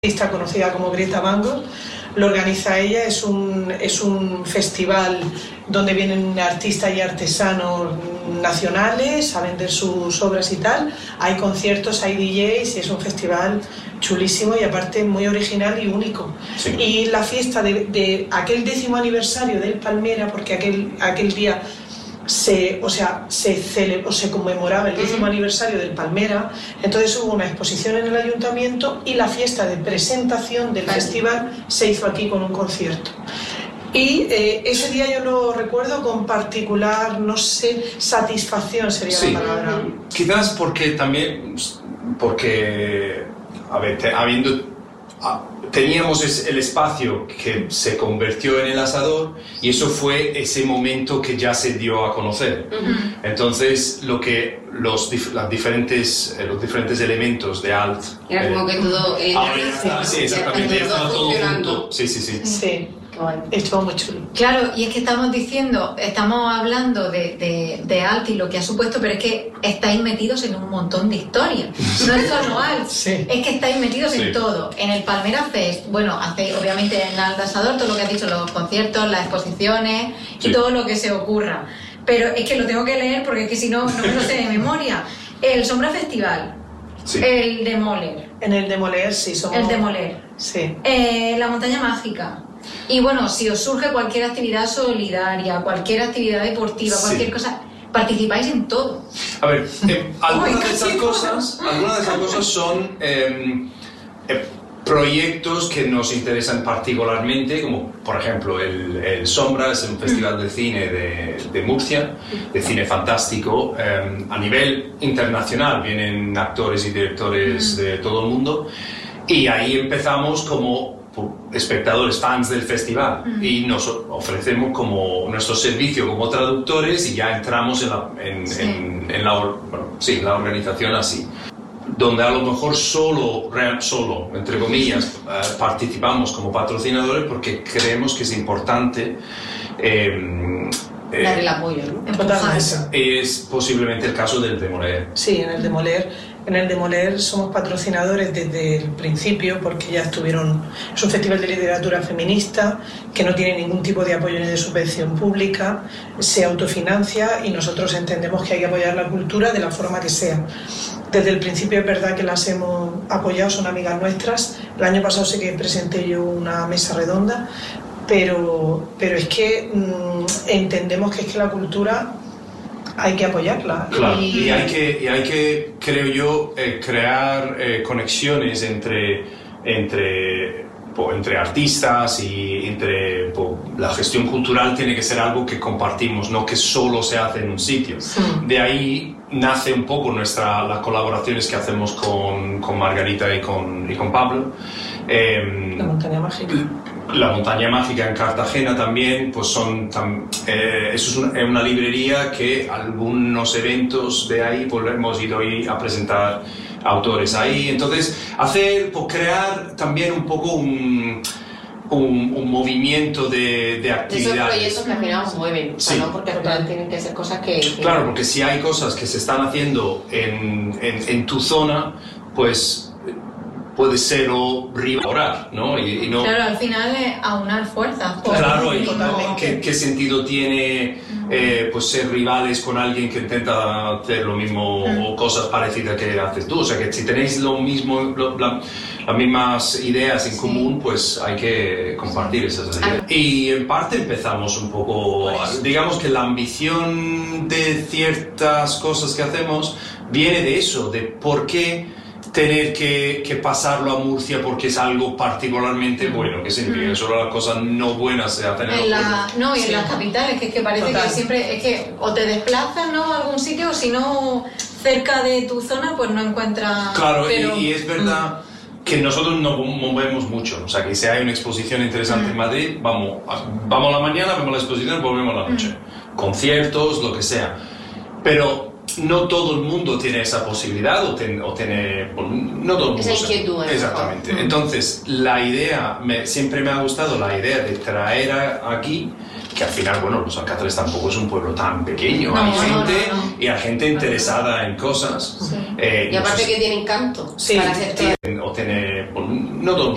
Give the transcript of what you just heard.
Artista conocida como Greta Van Gogh, lo organiza ella, es un festival donde vienen artistas y artesanos nacionales a vender sus obras y tal, hay conciertos, hay DJs y es un festival chulísimo y aparte muy original y único. Sí. Y la fiesta de aquel 10º aniversario del Palmera, porque aquel día se conmemoraba el 10º aniversario del Palmera, entonces hubo una exposición en el ayuntamiento y la fiesta de presentación del festival se hizo aquí con un concierto. Y ese día yo lo recuerdo con particular, no sé, satisfacción sería la palabra. Quizás porque teníamos el espacio que se convirtió en el asador y eso fue ese momento que ya se dio a conocer. Entonces los diferentes elementos de ALT era como que todo sí, exactamente, ya estaba todo junto. Sí. Estuvo muy chulo. Claro, y es que estamos hablando de ALT y lo que ha supuesto, pero es que estáis metidos en un montón de historias. No es solo ALT, es que estáis metidos en todo. En el Palmera Fest, bueno, hacéis obviamente en ALT Asador todo lo que has dicho, los conciertos, las exposiciones y todo lo que se ocurra. Pero es que lo tengo que leer porque es que si no, no me lo sé de memoria. El Sombra Festival, el Demoler. En el Demoler, sí, somos... El Demoler. Sí. La Montaña Mágica. Y bueno, si os surge cualquier actividad solidaria, cualquier actividad deportiva, cualquier cosa, participáis en todo. A ver, algunas de esas cosas son proyectos que nos interesan particularmente, como por ejemplo el Sombra, es un festival de cine de Murcia, de cine fantástico, a nivel internacional, vienen actores y directores de todo el mundo, y ahí empezamos como espectadores, fans del festival, y nos ofrecemos como nuestro servicio como traductores y ya entramos en la organización así, donde a lo mejor solo entre comillas, participamos como patrocinadores porque creemos que es importante dar el apoyo, ¿no? Es posiblemente el caso del Demoler. Sí, en el Demoler somos patrocinadores desde el principio porque ya estuvieron... Es un festival de literatura feminista que no tiene ningún tipo de apoyo ni de subvención pública, se autofinancia y nosotros entendemos que hay que apoyar la cultura de la forma que sea. Desde el principio es verdad que las hemos apoyado, son amigas nuestras. El año pasado sé que presenté yo una mesa redonda, pero es que entendemos que es que la cultura hay que apoyarla. Claro, y hay que, creo yo, crear conexiones entre artistas y entre la gestión cultural tiene que ser algo que compartimos, no que solo se hace en un sitio. De ahí nace un poco las colaboraciones que hacemos con Margarita y con Pablo. La Montaña Mágica. La Montaña Mágica en Cartagena también, pues eso es una librería que algunos eventos de ahí pues hemos ido a presentar autores ahí. Entonces, crear también un poco un movimiento de actividades. Esos proyectos que al final os mueven, ¿no? Porque al final tienen que ser cosas que... Claro, porque si hay cosas que se están haciendo en tu zona, pues puede ser o rivalar, ¿no? Y no... Claro, al final es aunar fuerzas. Claro, y ¿qué sentido tiene pues ser rivales con alguien que intenta hacer lo mismo o cosas parecidas que haces tú? O sea, que si tenéis lo mismo, las mismas ideas en común, pues hay que compartir esas ideas. Y en parte empezamos un poco, digamos que la ambición de ciertas cosas que hacemos viene de eso, de por qué tener que pasarlo a Murcia porque es algo particularmente bueno, que significa que solo las cosas no buenas se hacen en las capitales, que parece que siempre es que o te desplazas, ¿no?, a algún sitio, o si no cerca de tu zona pues no encuentras... Claro, y es verdad que nosotros nos movemos mucho, o sea que si hay una exposición interesante en Madrid, vamos a la mañana, vemos la exposición, volvemos a la noche, conciertos, lo que sea, pero no todo el mundo tiene esa posibilidad no todo el mundo. Esa inquietud. Exactamente. Entonces, siempre me ha gustado la idea de traer aquí, que al final, bueno, los Alcázares tampoco es un pueblo tan pequeño, y hay gente interesada en cosas. Y aparte que tienen encanto. Sí. Para hacer no todo